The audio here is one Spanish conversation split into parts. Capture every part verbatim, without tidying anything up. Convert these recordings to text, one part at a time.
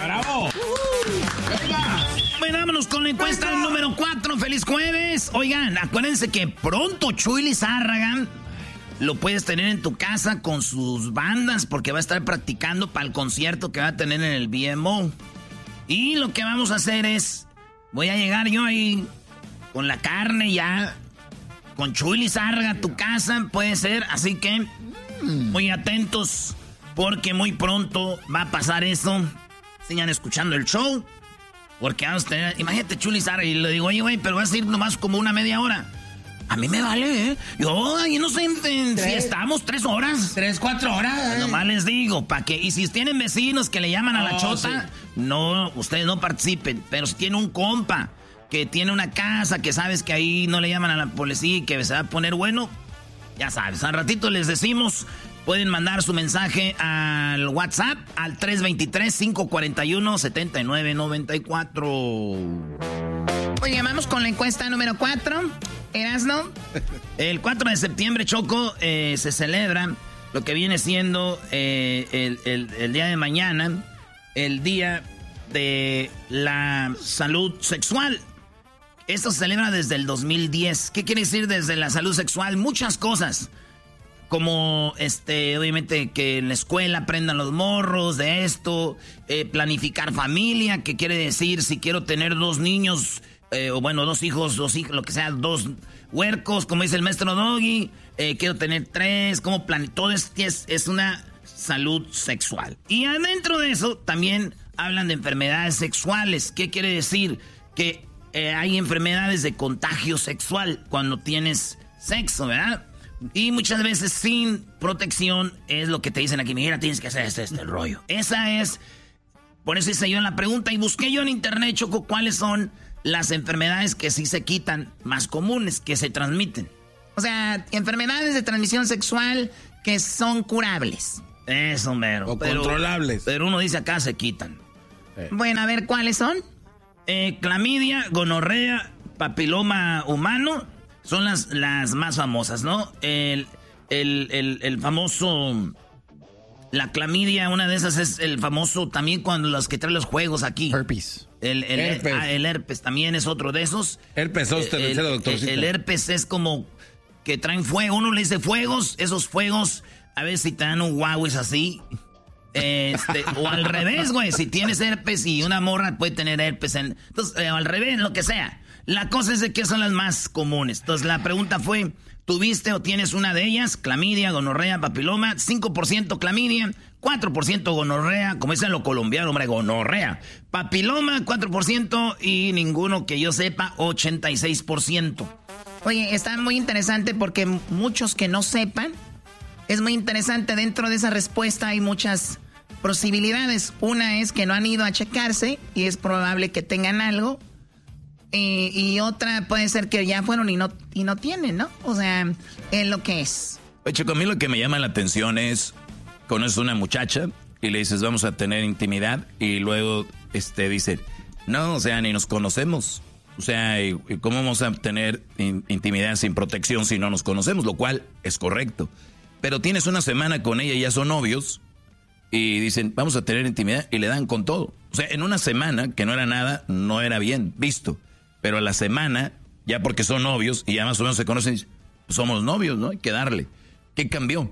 ¡Bravo! Bueno, vámonos con la encuesta número cuatro. ¡Feliz jueves! Oigan, acuérdense que pronto Chuy Lizárraga lo puedes tener en tu casa con sus bandas porque va a estar practicando para el concierto que va a tener en el B M O. Y lo que vamos a hacer es, voy a llegar yo ahí con la carne ya, con Chuy Lizárraga a tu casa, puede ser. Así que muy atentos porque muy pronto va a pasar eso. Sigan escuchando el show porque vamos a tener, imagínate Chuy Lizárraga y le digo, oye güey, pero vas a ir nomás como una media hora. A mí me vale, ¿eh? Yo ahí no sé en, si estamos tres horas. Tres, cuatro horas. ¿eh? Nomás les digo, ¿para qué? Y si tienen vecinos que le llaman a la oh, chota, sí. no, ustedes no participen. Pero si tiene un compa que tiene una casa, que sabes que ahí no le llaman a la policía y que se va a poner bueno, ya sabes, al ratito les decimos, pueden mandar su mensaje al WhatsApp al tres dos tres, cinco cuatro uno, siete nueve nueve cuatro. Oye, vamos con la encuesta número cuatro. Erasno, el cuatro de septiembre, Choco, eh, se celebra lo que viene siendo eh, el, el, el día de mañana, el día de la salud sexual. Esto se celebra desde el dos mil diez. ¿Qué quiere decir desde la salud sexual? Muchas cosas. Como, este, obviamente, que en la escuela aprendan los morros de esto, eh, planificar familia, que quiere decir si quiero tener dos niños... Eh, o bueno, dos hijos, dos hijos, lo que sea, dos huercos, como dice el maestro Doggy, eh, quiero tener tres, como plan, todo es, es, es una salud sexual. Y adentro de eso también hablan de enfermedades sexuales. ¿Qué quiere decir? Que eh, hay enfermedades de contagio sexual cuando tienes sexo, ¿verdad? Y muchas veces sin protección es lo que te dicen aquí, mira, tienes que hacer este, este rollo. Esa es, por eso hice yo en la pregunta y busqué yo en internet, Choco, cuáles son las enfermedades que sí se quitan, más comunes, que se transmiten. O sea, enfermedades de transmisión sexual que son curables. Eso, mero. O pero, controlables. Pero uno dice acá se quitan. Eh. Bueno, a ver, ¿cuáles son? Eh, clamidia, gonorrea, papiloma humano, son las, las más famosas, ¿no? El, el, el, el famoso... La clamidia, una de esas es el famoso también cuando los que traen los juegos aquí. Herpes. El, el, herpes. Ah, el herpes también es otro de esos. Herpes zóster, el, el, doctorcito. El, el herpes es como que traen fuego. Uno le dice fuegos, esos fuegos, a ver si te dan un guau, es así. Este, o al revés, güey. Si tienes herpes y una morra puede tener herpes. En, entonces, eh, al revés, lo que sea. La cosa es de que son las más comunes. Entonces, la pregunta fue, ¿tuviste o tienes una de ellas? Clamidia, gonorrea, papiloma. cinco por ciento clamidia, cuatro por ciento gonorrea. Como dicen lo colombiano, hombre, gonorrea. Papiloma, cuatro por ciento. Y ninguno que yo sepa, ochenta y seis por ciento. Oye, está muy interesante porque muchos que no sepan, es muy interesante. Dentro de esa respuesta hay muchas posibilidades. Una es que no han ido a checarse y es probable que tengan algo. Y, y otra puede ser que ya fueron y no, y no tienen, ¿no? O sea, es lo que es. Oye, Choco, a mí lo que me llama la atención es, conoces a una muchacha y le dices, vamos a tener intimidad, y luego este dice, no, o sea, ni nos conocemos. O sea, ¿cómo vamos a tener in- intimidad sin protección si no nos conocemos? Lo cual es correcto. Pero tienes una semana con ella y ya son novios y dicen, vamos a tener intimidad, y le dan con todo. O sea, en una semana, que no era nada, no era bien visto. Pero a la semana, ya porque son novios y ya más o menos se conocen, pues somos novios, ¿no? Hay que darle. ¿Qué cambió?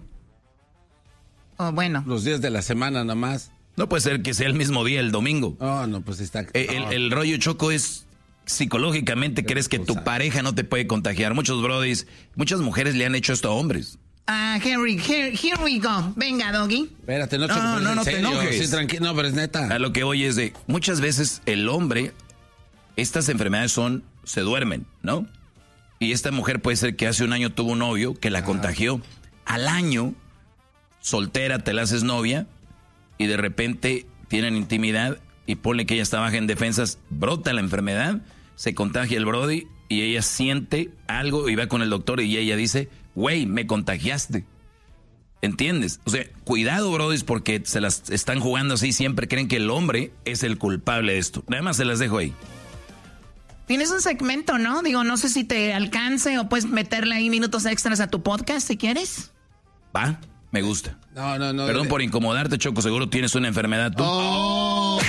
Oh, bueno. Los días de la semana nomás. No puede ser que sea el mismo día, el domingo. Oh, no, pues está... Eh, el, el rollo, Choco, es psicológicamente crees que tu pareja no te puede contagiar. Muchos brodis, muchas mujeres le han hecho esto a hombres. Ah, uh, Henry, here, here we go. Venga, Doggy. Espérate, no, no, Choco, no, no te enojes. Sí, tranquilo, no, pero es neta. A lo que voy es de, muchas veces el hombre, estas enfermedades son, se duermen, ¿no? Y esta mujer puede ser que hace un año tuvo un novio que la ah. contagió. Al año, soltera, te la haces novia y de repente tienen intimidad y ponle que ella está baja en defensas, brota la enfermedad, se contagia el brody y ella siente algo y va con el doctor y ella dice, güey, me contagiaste. ¿Entiendes? O sea, cuidado, brodis, porque se las están jugando así, siempre creen que el hombre es el culpable de esto. Nada más se las dejo ahí. Tienes un segmento, ¿no? Digo, no sé si te alcance o puedes meterle ahí minutos extras a tu podcast si quieres. Va, me gusta. No, no, no. Perdón de... por incomodarte, Choco, seguro tienes una enfermedad tú. Oh, oh,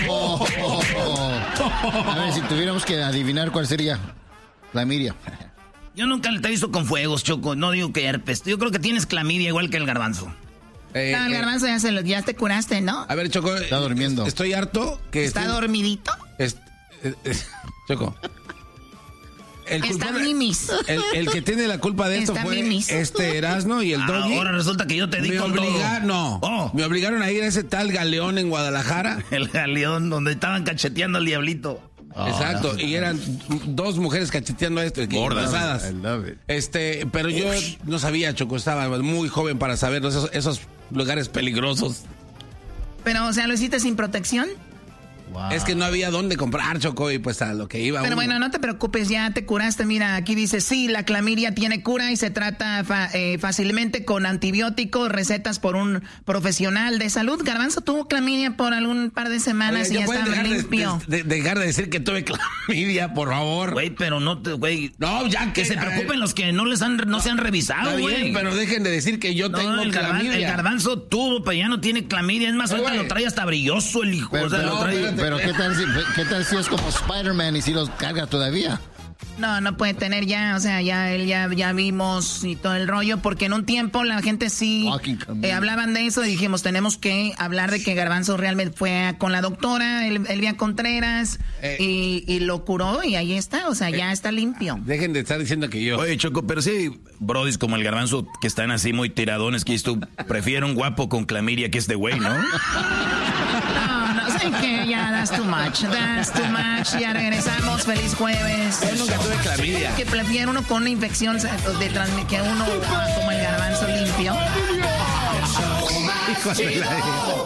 A ver, si tuviéramos que adivinar cuál sería. Clamidia. Yo nunca te he visto con fuegos, Choco. No digo que herpes. Yo creo que tienes clamidia igual que el garbanzo. Eh, no, el garbanzo ya, se lo, ya te curaste, ¿no? A ver, Choco. Está durmiendo. Estoy harto que... ¿Está estoy, dormidito? Es, es, es, Choco. El Está culpable, mimis. El, el que tiene la culpa de esto Está fue mimis. este Erasmo y el Doggy. Ahora resulta que yo te di me con obliga, todo. No, oh. me obligaron a ir a ese tal galeón en Guadalajara. El galeón donde estaban cacheteando al diablito. Oh, Exacto, no. Y eran dos mujeres cacheteando a esto. Gordas. Este, pero yo Uy. no sabía, Choco, estaba muy joven para saber esos, esos lugares peligrosos. Pero, o sea, ¿lo hiciste sin protección? Wow. Es que no había dónde comprar, Choco, y pues a lo que iba. Pero uno. bueno, no te preocupes, ya te curaste. Mira, aquí dice, sí, la clamidia tiene cura y se trata fa eh, fácilmente con antibióticos, recetas por un profesional de salud. Garbanzo tuvo clamidia por algún par de semanas. Oye, y ya estaba limpio. De, de, de, dejar de decir que tuve clamidia, por favor. Güey, pero no te, güey. No, ya que... Que se preocupen los que no les han, no, no se han revisado, güey. Pero dejen de decir que yo no, tengo el clamidia. Garban, el garbanzo tuvo, pero ya no tiene clamidia. Es más, ahorita wey. lo trae hasta brilloso el hijo. Pero, o sea, pero, lo trae... pero, pero ¿qué tal si... ¿Qué tal si es como Spider-Man y si los carga todavía? No, no puede tener ya, o sea, ya él ya, ya vimos y todo el rollo, porque en un tiempo la gente sí eh, hablaban de eso y dijimos, tenemos que hablar de que Garbanzo realmente fue a, con la doctora El, Elvia Contreras eh, y, y lo curó y ahí está, o sea, eh, ya está limpio. Dejen de estar diciendo que yo... Oye, Choco, pero sí, brodis como el Garbanzo que están así muy tiradones, que esto prefiero un guapo con clamidia que este güey, ¿no? No, no, sé que ya that's too much, that's too much, ya regresamos, feliz jueves. Yo nunca tuve clamidia. Que prefiere uno con una infección de transmitir que uno como el Garbanzo limpio.